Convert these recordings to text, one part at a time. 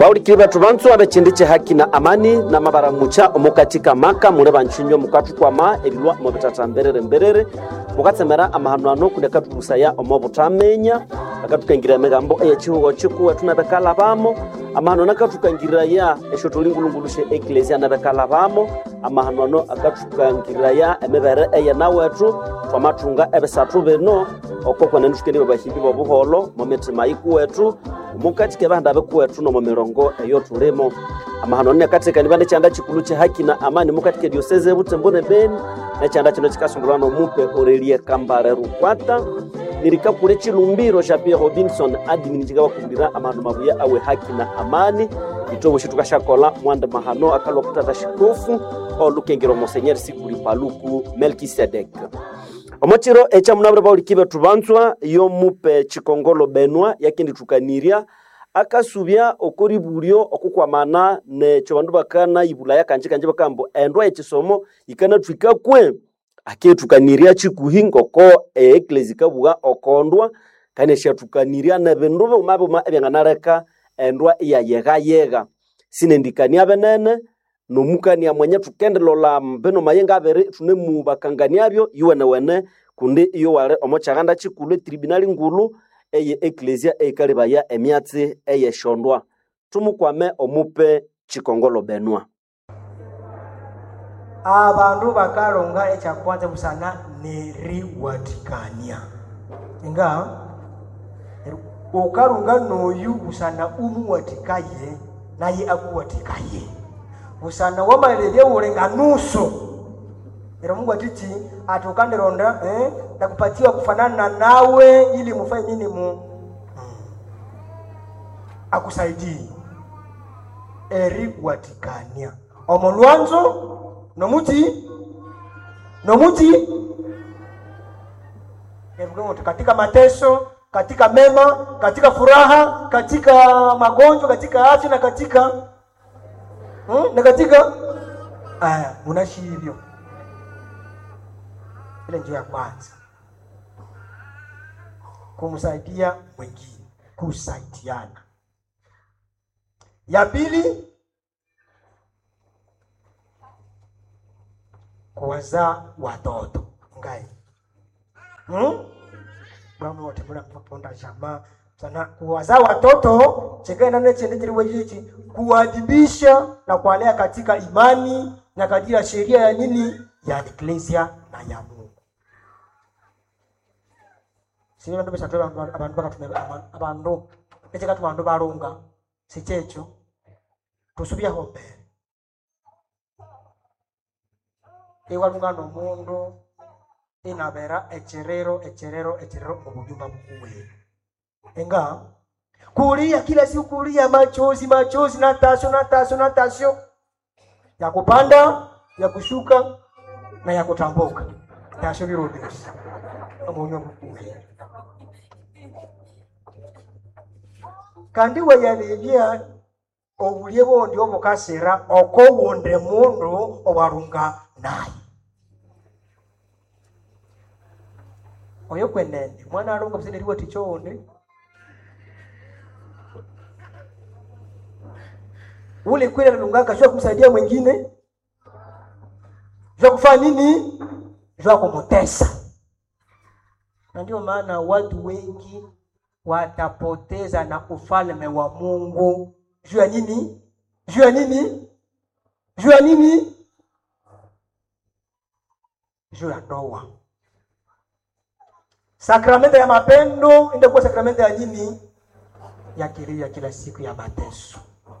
Baurikira tubantu abechindiche haki na amani na mabaramucha omukatika maka mure banchinyo mukatu kwama ebilwa mu bitatambere mberere mukatsemera amahanwano kudeka tubusaya omubutamenya akatukangira megambo eyachihugo chiku tunabekala bamo amahano nakatukangira ya eshotolingulungulushe ecclesia nabekala bamo amahanwano akatukangira ya emebere eya nawetu twamatunga ebesatu beno okoko nandushikeni babahimbi bobuholo mometima ikuwetu mukatike banda bekuwetu no mirongo eyo tulemo amahano ne katika nibande chanda chikulu cha haki na amani mukatike diocese butembone beni na chanda chino chikasungulano mupe Aurelie Kambare Rukwata nirika kule chilumbiro cha Pierre Robinson adimininjiga wakumbira amahano mabuya awe haki na amani itobo shituka shakola mwanda mahano akalokuta tashikofu olukengero Monseigneur Sikuli Paluku Melkisedek Omochiro echa munabra baulikibe tubanzwa yo mupe chikongolo benwa yakindi tukaniria akasubya okoriburio okukwamana ne chobandu bakana ibula yakanjika nje bakambo endwa echisomo ikana twika kwe aketukaniria chikuhingo ko ecclesia kabuga okondwa kane shatukaniria na benduba umabuma ebyanganareka endwa yega sinendikania benene nomukania mwenye tukendelola mbeno mayenga abere tunemu bakanganyabyo yuwene wene kundi iyo wale omochaganda chikulu tribunali ngulu eye ecclesia ekalibaya emyatsi eye shondwa tumukwame omupe chikongolo benwa abandu bakalonga echa kwanza busana neriwatikania inga okalunga noyu busana umuwatikaye naye akuwatikaye busana wamalelye ulenganuso era Mungu atichi atukande ronda na kupatiwa kufanana nawe ili mufanye nini akusaidie eri watikania omolwanzo nomuti katika mateso, katika mema, katika furaha, katika magonjwa, katika afya na katika munashi hivyo. Ile njia ya kwanza kumsaidia mwingine, kusaidiana. Ya pili kuwazaa watoto ngai mama wote mwana mponda jamaa sana kuwazaa watoto chekana na chendejeriwe hichi kuadibisha na kualea katika imani na katika sheria ya nini ya ecclesia na ya Mungu. Sio ndo besatola abantu bakatumeba abantu ekeka tubantu balunga sichecho tusubya hope ewa no mundo inabera echerero obujumba bukuwe enga kulia kila siku kulia machozi na tasio ya kupanda ya kushuka na ya kutambuka tasio birodis obujumba bukuwe kandi wayalebya obulie bondi obukasera okowonde mundo obarunga naye oyo kwenene mwana alonga biseneriwa tichone ule kwenda lungaka sio kumsaidia mwingine sio kufanya nini sio kumtesa. Na ndio maana watu wengi watapoteza na ufalme wa Mungu juu ya nini juu ya ndoa. Sakramento ya mapendo ndio kwa sakramento ya nini ya kiria kila siku ya mateso.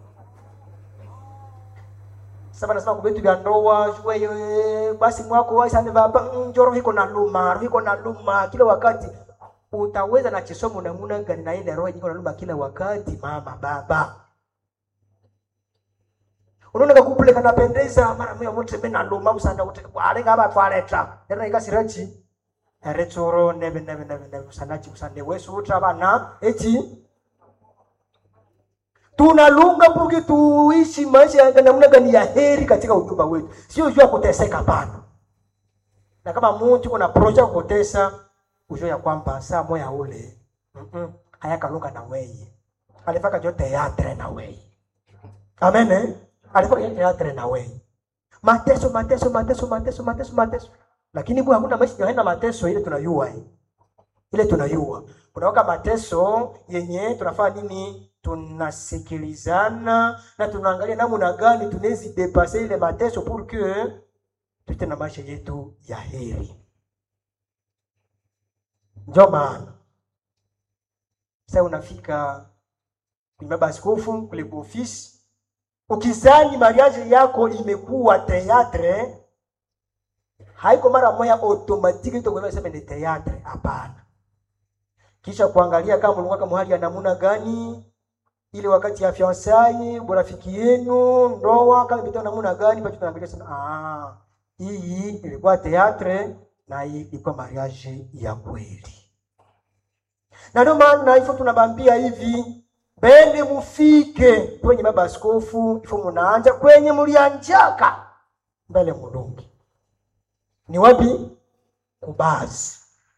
Sasa nasema kubetu vya ndoa shwe basi mwako waisane baba njoro hiko na luma kila wakati utaweza na chisomo na muna gani na ile roho iko na luma kila wakati mama baba. Unaona kupeleka na pendeza mara mmoja mtu mena luma usanda alenga aba twaleta era ikasirachi erechoro nebe usanachi usande wesu utrabana eti tunalunga puki tuishi maisha ya namna gani ya heri katika ujumba wetu sio jua kuteseka bana. Na kama mtu kuna project kutesa ujue ya kwamba saa moya ule hayakalunga na wewe alifaka jote yatre na wewe Amen. Alifanya teatre na wewe. Mateso. Lakini bwana hakuna maisha haina mateso ile tunayua hii. Ile tunayua. Kunawaka mateso yenye tunafanya nini? Tunasikilizana na tunaangalia namna gani tunaweza depasser ile mateso pour que tute na maisha yetu ya heri. Ndio maana sasa unafika kwenye baba askofu kule kwa ofisi, ukizani mariage yako imekuwa teatre, haiko mara moja automatique itakwenda sema ni teatre, hapana. Kisha kuangalia kama mlikuwa kama hali ya namna gani ile wakati ya fiancé, rafiki yenu, ndoa kama vitu namna gani, basi tunaangalia sana hii ilikuwa teatre na hii ilikuwa mariage ya kweli. Na ndio maana hivyo tunabambia hivi, bende mufike kwenye baba askofu, hivyo mnaanza kwenye mlianjaka mbele Mulungu. Ni wapi? Kubazi.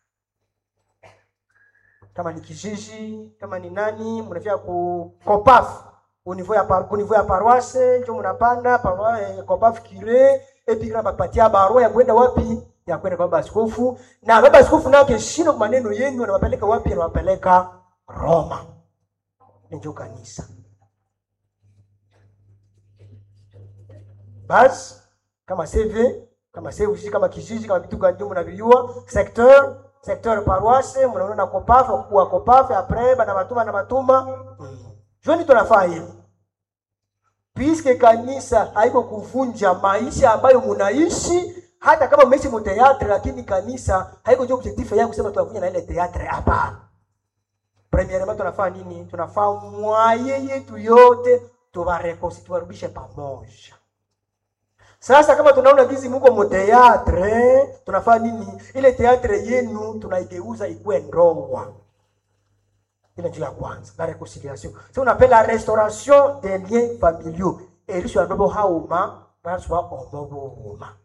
Kama ni kijiji, kama ni nani, mnafika ku Kopaf, univo ya paroisse, ndio mnapanda Kopaf kile, epi kama patia barua ya kwenda wapi? Ya kwenda kwa baba askofu. Na baba askofu nao keshindo kwa maneno yenu anawapeleka wapi? Anawapeleka Roma. Ndio kanisa. Bas kama CV, kama CV, kama kijiji, kama vitu gani mnavyojua, secteur paroisse, mnaona Kopaf, kwa Kopaf après bana matuma. Joni tunafaa hivi. Puisque kanisa haiko kuvunja maisha ambayo mnaishi, hata kama mmeishi mu teatre, lakini kanisa haiko ndio objectif yake kusema tunavunja na ile teatre, hapana. Premièrement tunafaa nini? Tunafaa mwaye yetu yote tuwarudishe pamoja. Sasa kama tunaona gizi mko mu teatre, tunafaa nini? Ile teatre yenu tunaigeuza ikuwe ndoa. Ile ndio ya kwanza, la réconciliation. Si on appelle la restauration des liens familiaux. Et lui sur ndobo hauma, basi wa omobo.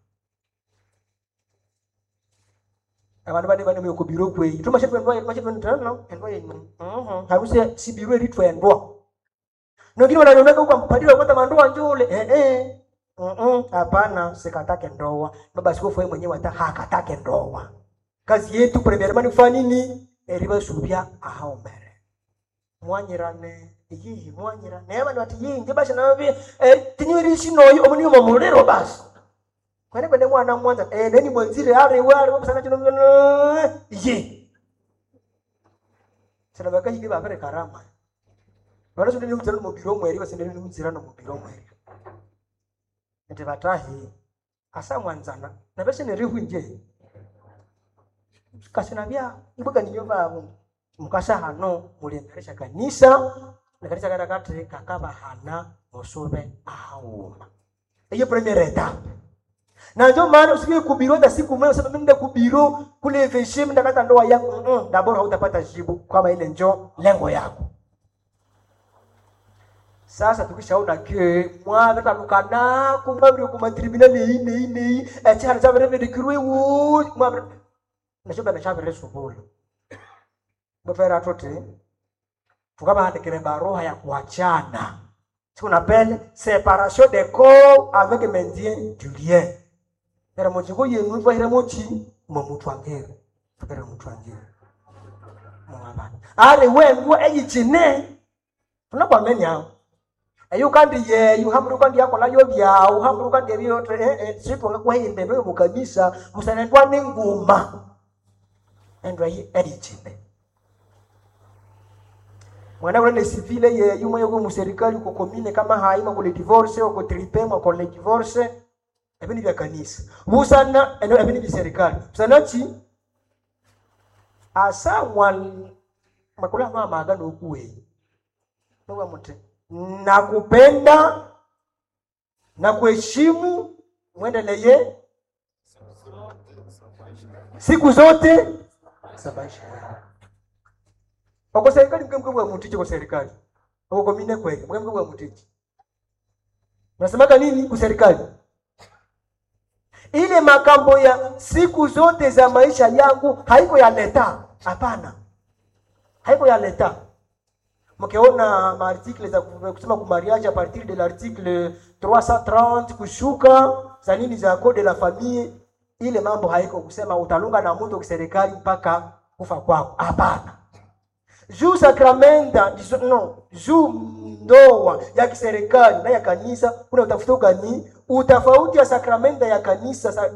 Abantu bane mu kubiro kwe. Tumashe ndwa yenu. Harusi si biro litwa ndwa. Nongine wananiomeka huko mpadiri wakata mandoa njule. Hapana, sikatake ndoa. Baba askofu yeye mwenyewe hata hakatake ndoa. Kazi yetu premièrement ni kufanya nini? Eriba subia ahaomere. Mwanyirane igihi mwanyira neba ni bati yinge basha nawe tinyirishi noyo omuni omulero basi kwene mwana mwanza neni mwanzire ari wari wabusana kino ye sana bakaji biba kare karama bana sundeni muzira mu biro mweri basendeni muzira no mu biro mweri ente batahi asa mwanzana na bese ne rihunje kasina bya ibuka niyo babo mukasa hano mulengeresha kanisa na kanisa karakati kakaba hana musobe ahauma. Hiyo première étape. Na ndio maana usikie kubiro hata siku moja useme mimi ndio kubiro kule veshim ndakata ndoa yako dabora hautapata jibu kama ile njoo lengo yako. Sasa tukishaona ke mwana talukana kumabiri kuma tribunal ine achana cha vreme dikirwe wo mabiri nashoba na chabere subulu. Bofera atote tukaba andikire baroha ya kuachana. Ce qu'on appelle séparation des corps avec maintien du lien. Era mochiko yenu va ira mochi momutu angere. Era mutu angere. Mwabana. Are wengu eyichine. Tunakwa menya. Ayo kandi ye yuhamuru kandi yako la yobya, uhamuru kandi biyo sipo ngakwa hinde no mu kanisa musanendwa ninguma. Endwa yi eyichine. Mwana ule civile ye yuma yuko mu serikali ko commune kama haima ko le divorce ko tripema ko le divorce ebini bya kanisa busana eno ebini bi serikali sanachi asa mwal makula mama agano okuwe nowa mute nakupenda na kuheshimu muendelee siku zote sabaisha. Kwa serikali mkemkwe mutiki kwa serikali. Kwa komine kweli mkemkwe mutiki. Unasemaga nini kwa serikali? Ile makambo ya siku zote za maisha yangu haiko ya leta. Hapana. Haiko ya leta. Mkiona maartikle za kusema ku mariage à partir de l'article 330 kushuka za nini za code de la famille, ile mambo haiko kusema utalunga na mtu kiserikali mpaka kufa kwako. Hapana. Juu sakramenta, juu ndoa ya kiserikali na ya kanisa, kuna utafauti ya sakramenta ya kanisa,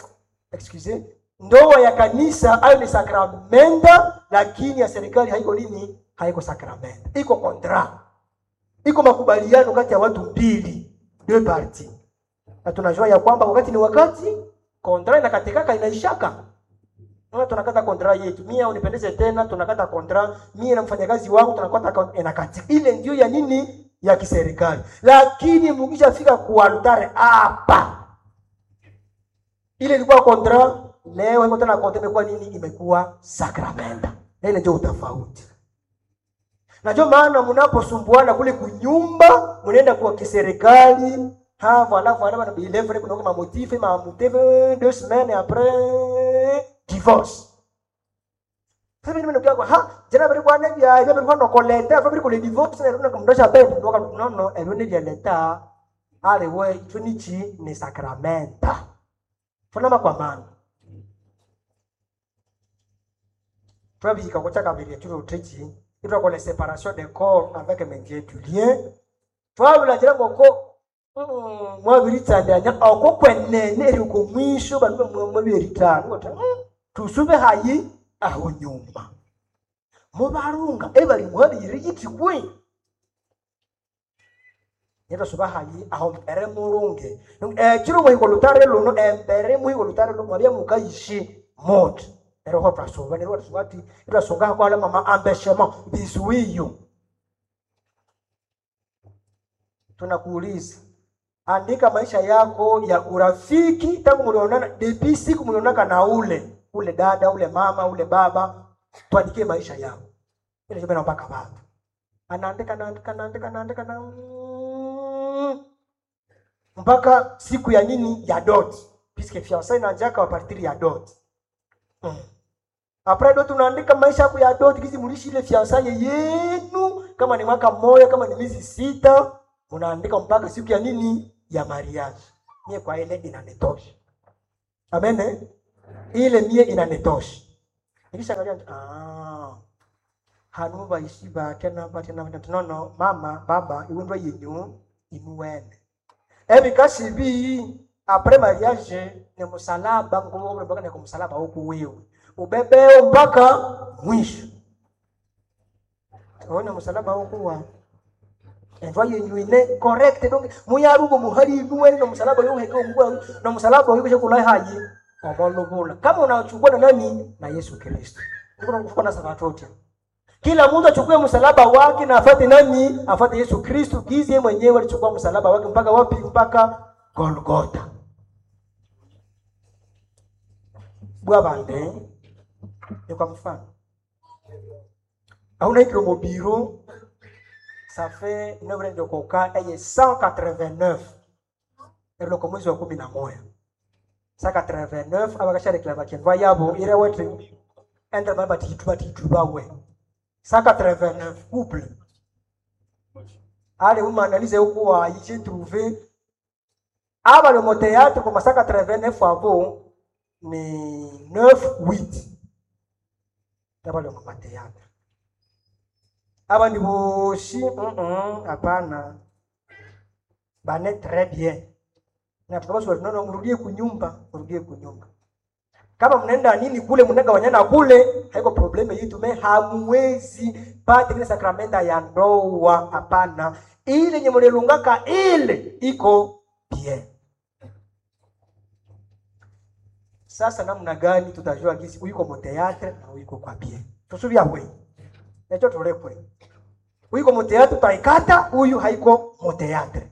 ndoa ya kanisa hayo ni sakramenta, lakini ya serikali haiko nini? Haiko sakramenta. Iko contrat. Iko makubaliano kati ya watu mbili, deux parties. Na tunajua ya kwamba wakati ni wakati, contrat inakatikaka inaishaka. Ndio tunakata contrat yetu. Mimi unipendeze tena, tunakata contrat. Mimi na mfanyakazi wangu tunakata inakatika. Ile ndio ya nini? Ya kiserikali. Lakini mkishafika kwa altare hapa, ile ilikuwa contrat, leo iko tena contrat imekuwa nini? Imekuwa sakramenta. Ile ndio utafauti. Na ndio maana mnaposumbuana kule kunyumba, mnaenda kwa kiserikali, alafu na bilevre kuna mamotife, mamotife 2 semaines après divorce. Sasa mimi ndio kwa jana bali kwa nini ya ile bali kwa leta, bali kwa divorce na kumdosha bebe ndio no elone ya leta. Ale we tunichi ni sakramenta. Funa kwa maana. Trabi kwa chaka vile tu utechi. Il faut la séparation des corps avec mendier du lien. Toi la jira ko moi birita ndanya ako kwenene ri ko mwisho bantu mu birita ngota tusube hayi aho nyuma mu barunga bari muhari yiti kwe nero suba hayi aho ere murunge kiro mu ko lutare luno ere mu ko lutare luno mabya mukayishi mot ero ho prasoba nero swati ira songa kwa la mama ambeshema bizuiyo. Tunakuuliza, andika maisha yako ya urafiki tangu mlionana, depuis siku mlionana na ule dada, ule mama, ule baba, tuandikie maisha yako. Ile ndio mpaka baba. Anaandika mpaka siku ya nini? Ya dot. Puisque fiancé inaanza à partir ya dot. Après dot tunaandika maisha yako ya dot, kizi mlishi ile fiancé yenu, kama ni mwaka mmoja, kama ni miezi 6, unaandika mpaka siku ya nini? Ya mariage. Mie kwa ile inanitosha. Amen. Ile mie inanitosha. Nikishangalia hanuba ishiba tena no mama baba iwendo yenyu inuwene. Kasi bi après mariage ni msalaba ngomo mpaka ni kumsalaba huko wewe. Ubebe mpaka mwisho. Ona msalaba huko wa envoie nyuine correct donc muyarugo muhari inuwene no msalaba yo heko ngwa no msalaba yo kula haji omolobola. Kama unachukua na nani? Na Yesu Kristo. Ndio unakufa na sabatoti. Kila mtu achukue msalaba wake na afuate nani? Afuate Yesu Kristo. Kizi mwenyewe alichukua msalaba wake mpaka wapi? Mpaka Golgotha. Bwabande ni kwa mfano. Auna ikro mo bureau ça fait 9 de coca et 189. Et le commence au 11. 189 abakasha reclama kenva yabo ire wetu enda baba tituba we 189 couple. Allez, vous m'analysez au quoi j'ai trouvé. Avant le théâtre, comme 189 avant, mais 9-8. Avant le théâtre. Avant le aussi, apana. Bane très bien. Na tukabaswa tunaona mrudie kunyumba. Kama mnaenda nini kule mnaga wanyana kule, haiko probleme yetu hamwezi pata ile sakramenta ya ndoa hapana. Ile nye mlelungaka ile iko bien. Sasa namna gani tutajua kisi uko mo théâtre na uko kwa bien? Tusubia wewe. Echo tulepwe. Uko mo théâtre taikata, huyu haiko mo théâtre.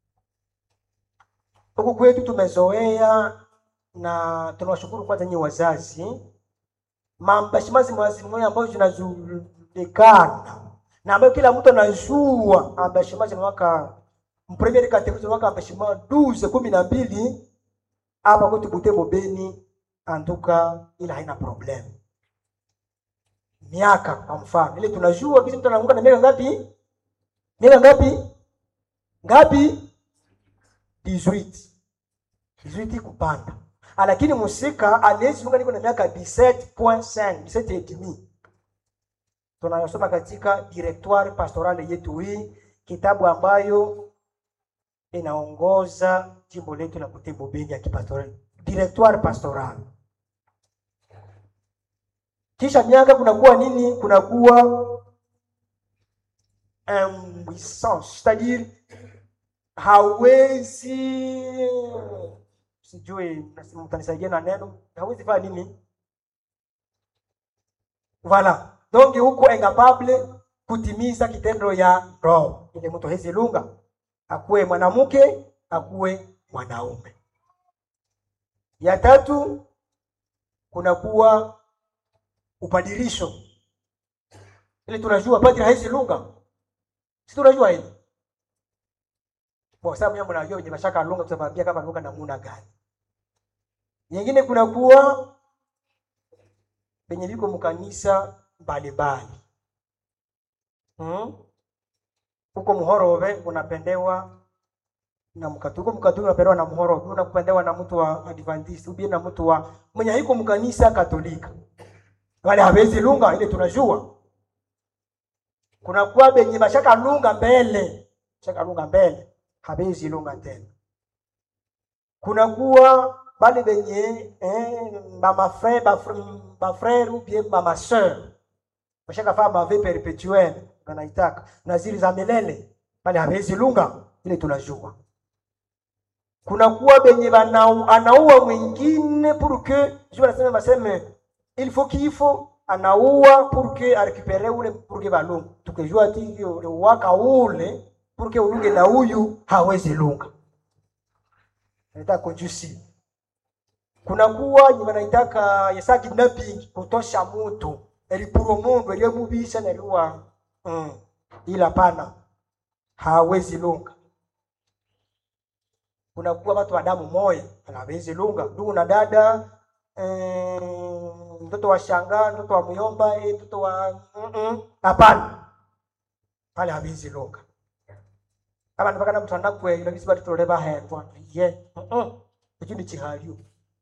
Huko kwetu tumezoea na tunawashukuru kwanza nyinyi wazazi. Mambashimazi mwazimu ambayo zinajulikana na ambayo kila mtu anajua ambashimazi mwaka mpremiere kategori mwaka ambashima 12 hapa kwetu Butembo Beni antuka ila haina problem. miaka kwa mfano. Ile tunajua kisi mtu anaanguka na miaka ngapi? Miaka ngapi? Ngapi? 18 kupanda. Lakini musika anaweza niko na miaka 17.5, 17.5. Tunayosoma katika directoire pastorale yetu hii, kitabu ambayo inaongoza jimbo letu la Butembo Beni ya kipastorali. Directoire pastorale. Kisha miaka kunakuwa nini? Kunakuwa puissance, c'est-à-dire hawezi, sijui mtanisaidia na neno, hawezi fanya nini? Voilà. Donc huko incapable kutimiza kitendo ya roho. Ile mtu hezi lunga, akuwe mwanamke, akuwe mwanaume. Ya tatu kunakuwa upadirisho. Ile tunajua padri hezi lunga. Si tunajua hili. Kwa sababu mimi mnajua wenye mashaka lunga, tutawaambia kama lunga namuna gani. Nyingine kunakuwa penye liko mkanisa mbalimbali. Huko Muhorove unapendewa na Mkatoliki, unapendewa na Muhorove, unapendewa na mtu wa Adventist, ubi na mtu wa mwenye hiko mkanisa Katolika. Wale hawezi lunga, ile tunajua. Kuna kwa benye mashaka lunga mbele, shaka lunga mbele, hawezi lunga tena. Kuna kuwa bali benye mama frère ou bien mama sœur. Mashaka faa ma vie perpétuelle, wanaitaka naziri za milele, bali hawezi lunga, ile tunajua. Kuna kuwa benye anaua mwingine pour que, je vais nasema il faut qu'il faut anaua pour que récupérer ule pour que balunga. Tukijua ati waka ule pour que ulunge na huyu hawezi lunga. Nataka kujusi. Kuna kuwa wanaitaka yesa kidnapping, kutosha mtu elipuro mungu eliyemubisha na liwa ila pana hawezi lunga. Kuna kuwa watu wa damu moja hawezi lunga, ndugu na dada, mtoto wa shanga, mtoto wa muyomba, mtoto wa hapana, pale hawezi lunga. Kama mpaka na mtu anakwe ile kisi watu leba hapo ye hicho ni chihalio.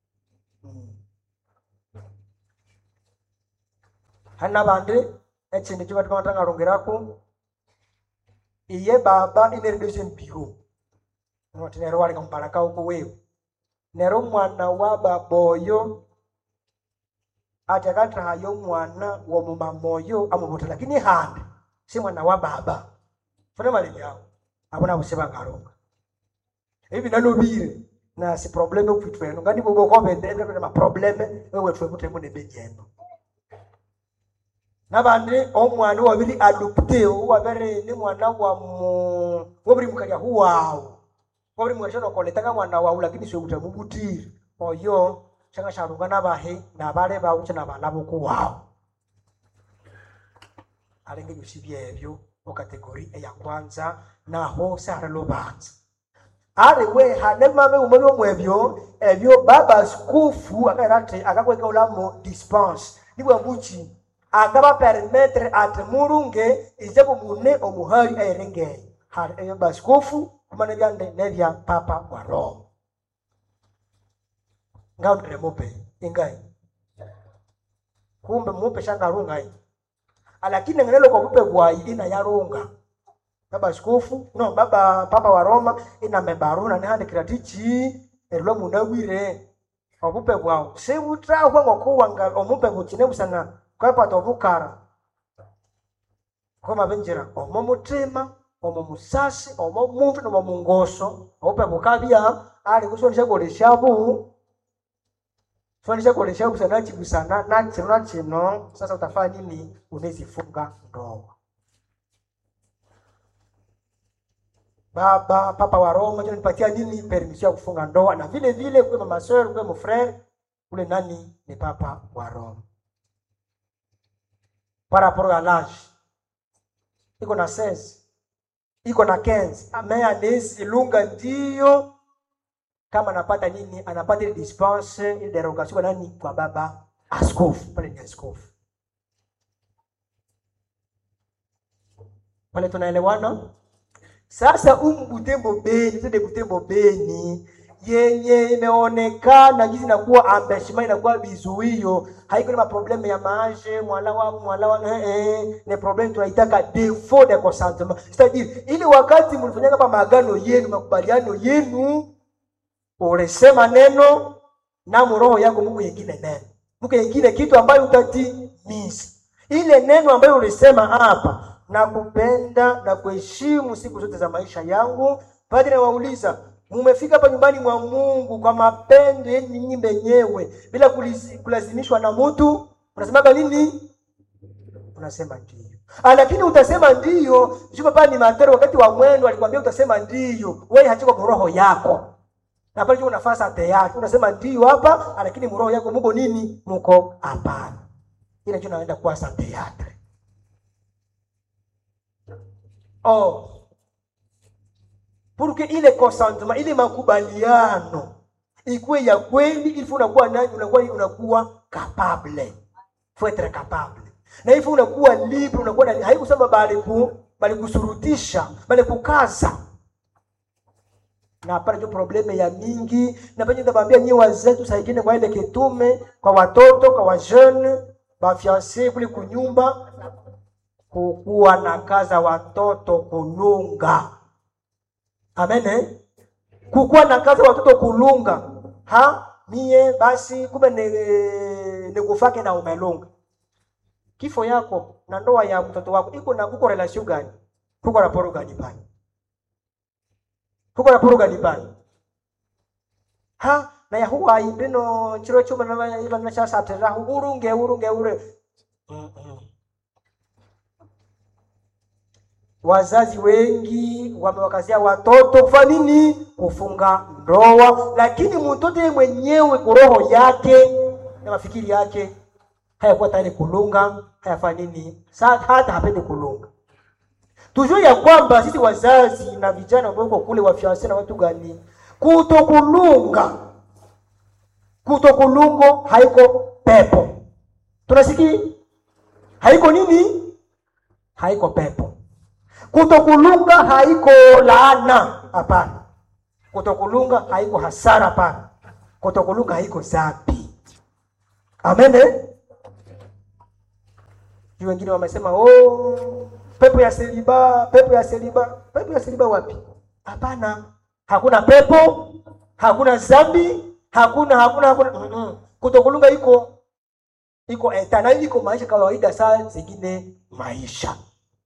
Hana bande ekindi cyo batwa matanga rongerako iye baba ine redemption bureau noti nero wali kamparaka uko wewe nero mwana wa baboyo atakatra hayo mwana wa mumamoyo amubuta, lakini handi si mwana wa baba funa mali yao abona buseba ngaronga hivi nalobire na si probleme kwitweno ngani bobo ko bende ma probleme wewe twebute mune bejendo nabandi omwana wabiri adopte wabere ni mwana wa wabiri mukaja huwao wabiri mwashano koleta mwana wa lakini sio utamubutiri oyo changa sharunga nabahe nabale bawuche nabalabo ku wao alenge yusibye ebyo o kategori ya kwanza naho sara lobanza ari we hanemabe umwe mwebyo ebyo baba skufu akarate akakweka ulamo dispense nibwo buchi agaba permettre at murunge izebu mune omuhari ayirenge har eyo baskofu kumane byande nebya papa wa Roma ngaudre mope ingai kumbe mope shanga runga hii lakini ngenelo kwa kupe bwai ina yarunga baba skofu no baba papa wa Roma ina mebaruna ne hande kiratichi erlo munawire okupe bwao sebutra kwa ngokuwanga omupe butine busana kwa pato bukara koma benjera omo mutima omo musasi omo muntu no mungoso ope bukabia ali kusonisha koleshabu sonisha koleshabu sana chibusana na chino sasa utafanya nini? Unezifunga ndoa. Baba papa wa Roma nipatia nini permission ya kufunga ndoa, na vile vile kwa mama sœur kwa mfrère ule nani ni papa wa Roma. Par rapport à l'âge iko na 16 iko na 15 amea nesi lunga ndio kama anapata nini, anapata ile dispense ile derogation nani kwa baba askofu pale ni askofu. Pale tunaelewana? Sasa Butembo Beni, tende Butembo Beni yenye imeonekana jinsi inakuwa ambeshima, inakuwa vizuio, haiko ni problème ya maje mwala ni problème tunaitaka défaut de consentement. C'est-à-dire ili wakati mlifanya hapa maagano yenu, makubaliano yenu, ulisema neno na roho yako Mungu yengine neno. Mungu yengine kitu ambayo utatimiza. Ile neno ambayo ulisema hapa, na kupenda na kuheshimu siku zote za maisha yangu. Padre wauliza, mumefika hapa nyumbani mwa Mungu kwa mapendo yenu nyinyi wenyewe bila kulazimishwa na mtu, unasema nini? Unasema ndio. Lakini utasema ndio, sio papa ni matero wakati wa mwendo alikwambia utasema ndio. Wewe hachiko kwa roho yako. Na pale unafasa tayari. Unasema ndio hapa, lakini roho yako muko nini? Muko hapana. Ile ndio naenda kwa théâtre. Oh. Pour que ile consentement, ile makubaliano ikuwe ya kweli, il faut unakuwa capable. Faut être capable. Na hivyo unakuwa libre, unakuwa haikusema bali kusurutisha, bali kukaza. Na hapa ndio probleme ya mingi, na pale nitawaambia nyinyi wazee tusaidie kwa ile kitume, kwa watoto, kwa wajeune, ba fiancé kule kunyumba, kukuwa na kaza watoto kulunga. Amen. Kukuwa na kaza watoto kulunga. Mie basi kumbe ne kufake na umelunga. Kifo yako na ndoa ya mtoto wako uko relation gani? Kuko raporo gani pale? Kuko raporo gani pale? Na ya huwa ibino chiro chuma na iba na chasa atera urunge ure. Wazazi wengi wamewakazia watoto kufanya nini? Kufunga ndoa, lakini mtoto mwenyewe kwa roho yake na mafikiri yake hayakuwa tayari kulunga, hayafanya nini? Hata hapendi kulunga. Tujue ya kwamba sisi wazazi na vijana ambao kule wafianse na watu gani, kutokulungo haiko pepo. Tunasikia? Haiko nini? Haiko pepo. Kutokulunga haiko laana, hapana. Kutokulunga haiko hasara, hapana. Kutokulunga haiko dhambi. Amen. Wengine wamesema pepo ya seliba. Pepo ya seliba wapi? Hapana. Hakuna pepo, hakuna dhambi, hakuna. Kutokulunga iko etana, iko maisha kawaida saa zingine maisha.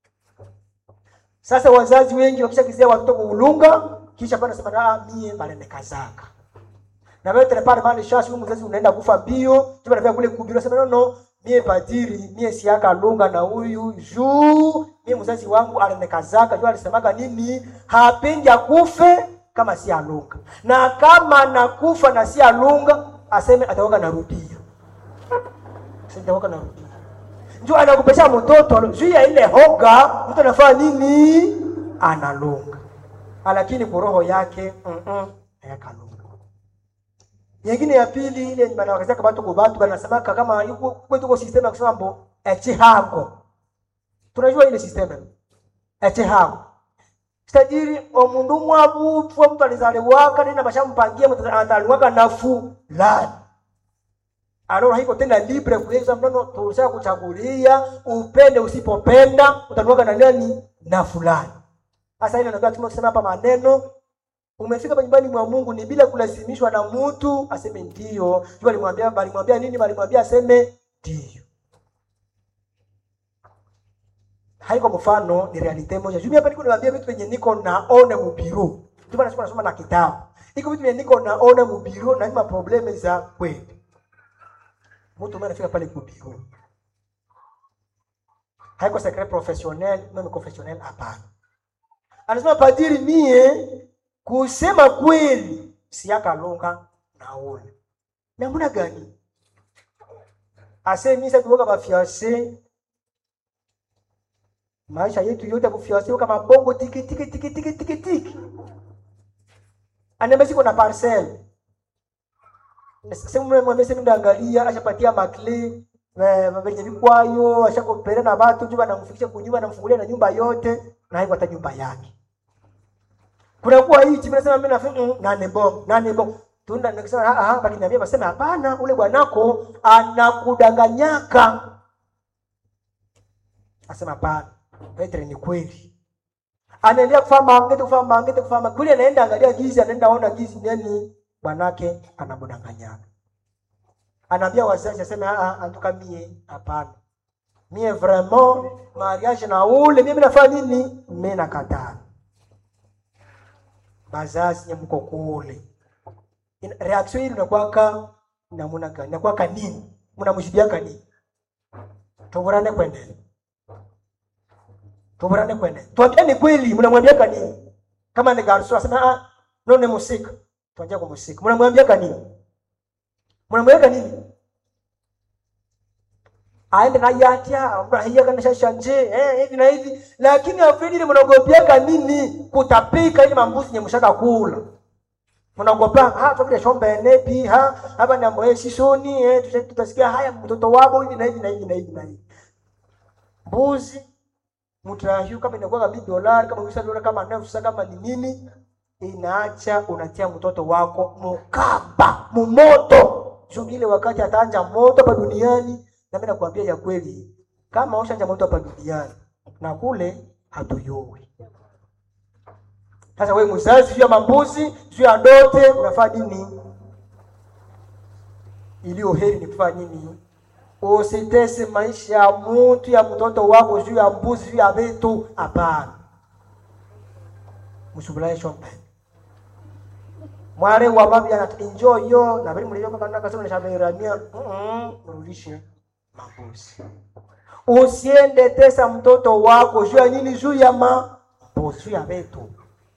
Sasa wazazi wengi wakishakizia watoto kulunga, kisha bana sema mie bale nekazaka. Na wewe telepare mali shashi mzazi unaenda kufa bio, kiba nafia kule kubiro sema no, mie padiri, mie siaka lunga na huyu juu, mie mzazi wangu alenekazaka, juu alisemaga nini? Hapendi akufe kama si alunga. Na kama nakufa na si alunga, aseme ataoga narudia. Ataoga narudia. Njoo anakupesha mtoto juu ya ile hoga, mtu anafanya nini? Analunga. Lakini kwa roho yake hayakalunga. Nyingine ya pili ile maana wakazia kama watu wanasema kama yuko kwetu kwa system ya kusema mbo echihango. Tunajua ile system. Echihango. Stajiri omundu mwabu mtu alizaliwaka nina bashampangia mtu ataliwaka nafu la. Alors haiko tena libre kuweza mtoto tulisha kuchagulia upende usipopenda utanuaga na nani na fulani. Sasa ile ndio tumesema hapa maneno umefika hapa nyumbani mwa Mungu ni bila kulazimishwa na mtu aseme ndio. Jua alimwambia nini? Alimwambia aseme ndio. Haiko mfano ni realite moja. Jumia hapa niko niwaambia vitu venye niko naona mubiro. Juma nasoma na kitabu. Iko vitu venye niko naona mubiro na ima probleme za kweli. Mtu mwana fika pale kubiro. Haiko secret professionnel, même confessionnel hapana. Anasema padiri mie kusema kweli siaka longa naona. Namuna gani? Ase misa tuoga bafiancé. Maisha yetu yote kufiancé kama bongo tiki. Anambia siko na parcelle. Sema mwamese mndaangalia ashapatia makle Venye vikwayo ashakopere na watu juba namfikisha kunyumba namfungulia na nyumba yote na haiko hata nyumba yake. Kuna kuwa hichi mimi nasema mimi na nane bomb tunda nikisema bakiniambia baseme hapana, ule bwanako anakudanganyaka. Asema hapana, Petro ni kweli. Anaendelea kufanya kule, anaenda angalia gizi, anaenda ona gizi nani bwanake anamdanganyaka. Anaambia wazazi asema antuka mie hapana. Mie vraiment mariage na ule mimi nafanya nini? Mimi nakataa. Bazazi mko kule. Reaction hii inakuwa namna gani? Inakuwa nini? Mnamshidia nini? Tuburane kwende. Tuambiane kweli, mnamwambia nini? Kama ni garso asema no ni musika. Tuanze kwa musika. Mnamwambia nini? Mnamwambia nini? Aende na yatia, abrahia kana shanje, hivi na hivi, lakini afili ile mnagopia nini? Kutapika ile mambuzi nyemshaka kula. Mnagopa tupile shombe nepi hapa ni ambaye sisoni tutasikia haya mtoto wabo hivi na hivi na hivi na hivi na hivi. Mbuzi mtrahiu kama inakuwa $100 kama $100 kama $900 kama ni nini, inaacha unatia mtoto wako mukaba mumoto. Ile wakati ataanja moto hapa duniani, na mimi nakwambia ya kweli, kama ushanja moto hapa duniani na kule hatuyoi. Sasa wewe mzazi juu ya mambuzi, juu ya dote unafanya nini? Ilio heri ni kufanya nini? Usitese maisha ya mtu ya mtoto wako juu ya mbuzi, juu ya vitu, hapana. Msubulaye shombe. Mware wa babu yana enjoy yo na bali mlio kama nakasema ni shaberamia, mrudishe mambuzi. Usiende tesa mtoto wako juu ya nini? Juu ya mambuzi, juu ya vitu.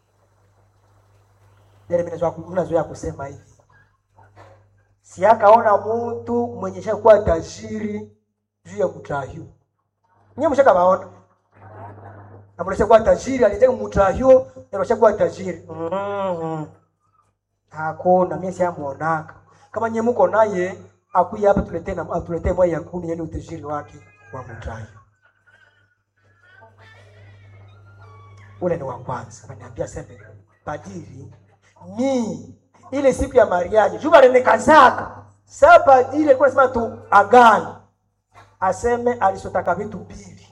Mnazoea kusema hivi. Si akaona mtu mwenye shakuwa tajiri juu ya mtrahiu. Nyinyi mshaka baona. Na mlesha kuwa tajiri, alitaka mtrahiu, ndio shakuwa tajiri. Hakuna, mimi siamuonaka. Kama nyinyi mko naye, akuya hapa tuletee moja ya 10 yani utajiri wake wa mtrahiu. Ule ni wa kwanza. Ananiambia sema padiri ni ile siku ya mariaji juba renekazaka sasa ile alikuwa anasema tu agani aseme alisotaka vitu mbili.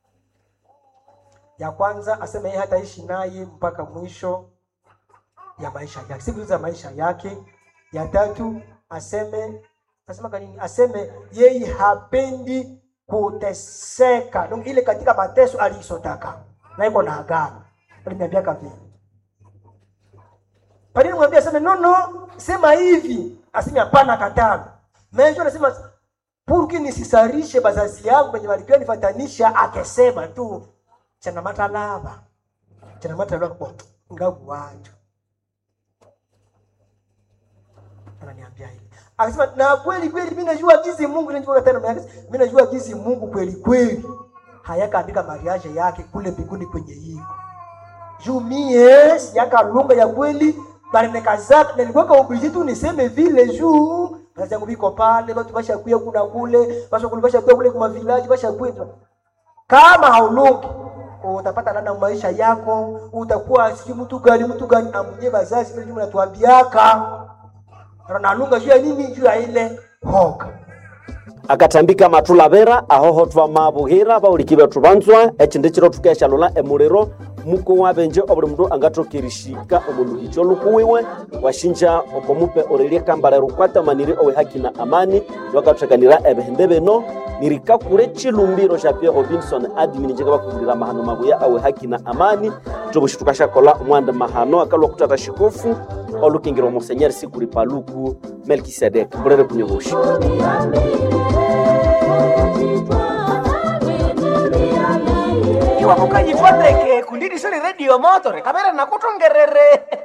Ya kwanza aseme yeye hataishi naye mpaka mwisho ya maisha yake, siku za maisha yake. Ya tatu aseme kanini? Aseme yeye hapendi kuteseka, ndio ile katika mateso alisotaka na iko na agani. Aliniambia kavi padri mwambia sema no sema hivi, aseme hapana katana. Mimi nasema purki nisisarishe bazazi yangu kwenye walikuwa nifatanisha, akesema tu chana matalaba kwa ngavu watu. Ananiambia hivi. Akasema na kweli mimi najua gizi Mungu, ninajua tena mimi najua gizi Mungu kweli. Hayakaandika mariage yake kule mbinguni kwenye hii. Jumie siyaka lunga ya kweli. Bali nekazaka nilikuwa kwa obligé tu niseme vile juu kaza yangu biko pale watu basha kuya kuna kule basha kuya kule kwa village basha kuya. Kama haulungi utapata nana maisha yako, utakuwa si mtu gani amunye bazazi ndio mnatuambiaka na lunga juu ya nini? Juu ya ile hoka. Akatambika matulabera ahoho twa mabuhira baulikibe tubanzwa ekindikiro tukeshalola emuriro muko wabenje obuli mundu angatokirishika omuluhicho lukuwiwe washinja okomupe orelie kambale rukwata maniri owe haki na amani wakathakanira ebehende beno nirika kure chilumbiro cha Pierre Robinson admin njega bakubulira mahano mabuya awe haki na amani tobushitukasha kola omwanda mahano akalwa kutata shikofu olukingiro Monseigneur Sikuli Paluku Melkisedek mburere kunyoboshi. Iwa mukajitwateke kundidi sili radio motore kamera nakutongerere